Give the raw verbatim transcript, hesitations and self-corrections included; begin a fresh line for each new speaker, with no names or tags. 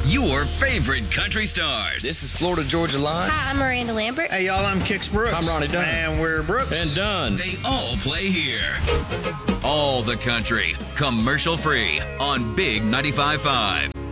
your favorite country stars.
This is Florida Georgia Line.
Hi, I'm Miranda Lambert.
Hey, y'all, I'm Kix Brooks.
I'm Ronnie Dunn.
And we're Brooks.
And Dunn.
They all play here. All the country, commercial free on Big ninety-five point five.